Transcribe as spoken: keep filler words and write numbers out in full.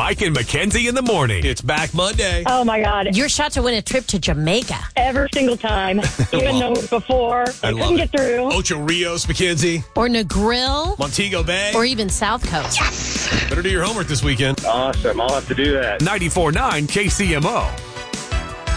Mike and Mackenzie in the morning. It's back Monday. Oh, my God. Your shot to win a trip to Jamaica. Every single time. Even though before I, I couldn't love get it. through. Ocho Rios, Mackenzie. Or Negril. Montego Bay. Or even South Coast. Yes! Better do your homework this weekend. Awesome. I'll have to do that. ninety-four point nine K C M O.